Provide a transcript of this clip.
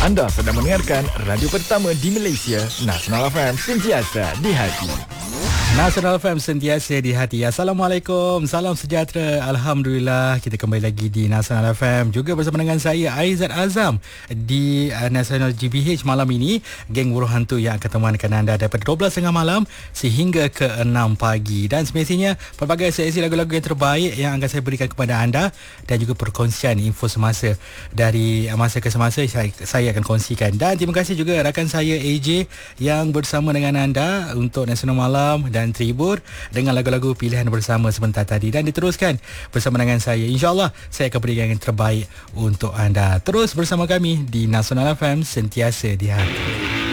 Anda sedang mendengarkan radio pertama di Malaysia, Nasional FM, sentiasa di hati. Nasional FM sentiasa di hati. Assalamualaikum, salam sejahtera. Alhamdulillah, kita kembali lagi di Nasional FM juga bersama dengan saya Aizat Azam di Nasional GBH malam ini. Geng Buruh Hantu yang akan temankan anda daripada 12.30 malam sehingga ke 6 pagi. Dan semestinya pelbagai sesi lagu-lagu yang terbaik yang akan saya berikan kepada anda dan juga perkongsian info semasa dari masa ke semasa saya akan kongsikan. Dan terima kasih juga rakan saya AJ yang bersama dengan anda untuk Nasional Malam dan Tribur dengan lagu-lagu pilihan bersama sebentar tadi, dan diteruskan bersama dengan saya. InsyaAllah saya akan berikan yang terbaik untuk anda. Terus bersama kami di Nasional FM, sentiasa di hati.